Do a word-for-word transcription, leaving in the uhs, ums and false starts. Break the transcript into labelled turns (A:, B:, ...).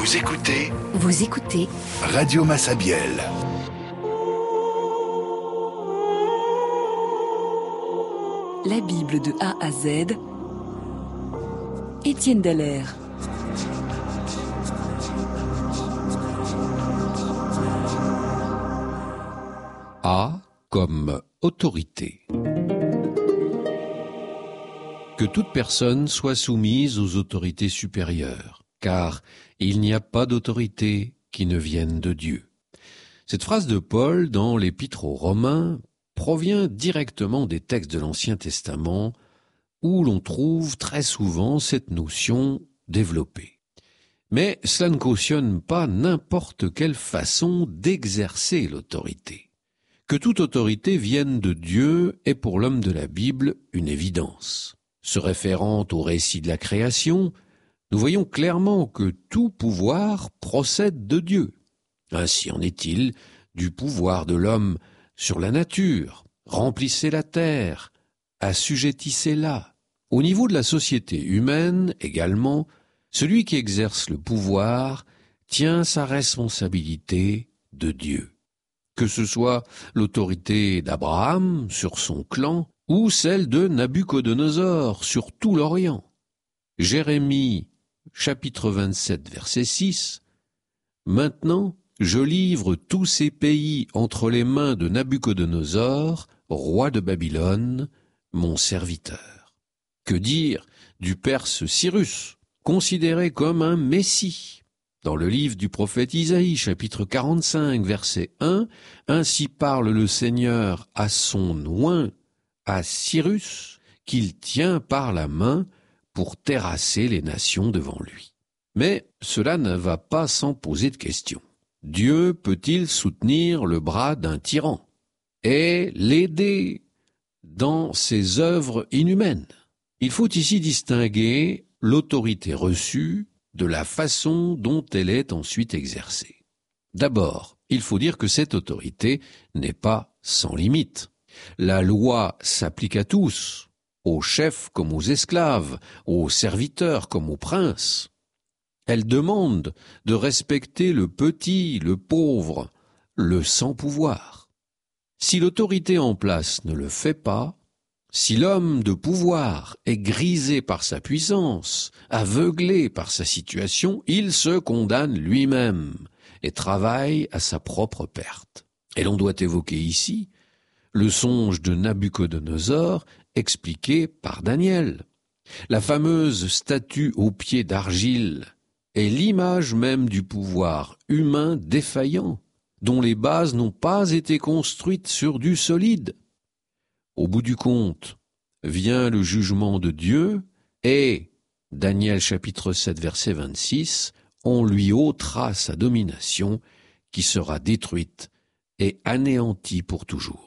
A: Vous écoutez
B: Vous écoutez
A: Radio Massabielle.
B: La Bible de A à Z, Étienne Dallaire.
C: A comme autorité. Que toute personne soit soumise aux autorités supérieures, car il n'y a pas d'autorité qui ne vienne de Dieu. Cette phrase de Paul dans l'Épître aux Romains provient directement des textes de l'Ancien Testament où l'on trouve très souvent cette notion développée. Mais cela ne cautionne pas n'importe quelle façon d'exercer l'autorité. Que toute autorité vienne de Dieu est pour l'homme de la Bible une évidence. Se référant au récit de la création, nous voyons clairement que tout pouvoir procède de Dieu. Ainsi en est-il du pouvoir de l'homme sur la nature. Remplissez la terre, assujettissez-la. Au niveau de la société humaine également, celui qui exerce le pouvoir tient sa responsabilité de Dieu. Que ce soit l'autorité d'Abraham sur son clan ou celle de Nabuchodonosor sur tout l'Orient. Jérémie, chapitre vingt-sept, verset six. Maintenant, je livre tous ces pays entre les mains de Nabuchodonosor, roi de Babylone, mon serviteur. Que dire du Perse Cyrus, considéré comme un messie? Dans le livre du prophète Isaïe, chapitre quarante-cinq, verset un, ainsi parle le Seigneur à son oint, à Cyrus, qu'il tient par la main pour terrasser les nations devant lui. Mais cela ne va pas sans poser de questions. Dieu peut-il soutenir le bras d'un tyran et l'aider dans ses œuvres inhumaines? Il faut ici distinguer l'autorité reçue de la façon dont elle est ensuite exercée. D'abord, il faut dire que cette autorité n'est pas sans limite. La loi s'applique à tous, aux chefs comme aux esclaves, aux serviteurs comme aux princes. Elle demande de respecter le petit, le pauvre, le sans pouvoir. Si l'autorité en place ne le fait pas, si l'homme de pouvoir est grisé par sa puissance, aveuglé par sa situation, il se condamne lui-même et travaille à sa propre perte. Et l'on doit évoquer ici le songe de Nabuchodonosor expliqué par Daniel. La fameuse statue aux pieds d'argile est l'image même du pouvoir humain défaillant, dont les bases n'ont pas été construites sur du solide. Au bout du compte, vient le jugement de Dieu et, Daniel chapitre sept verset vingt-six, on lui ôtera sa domination qui sera détruite et anéantie pour toujours.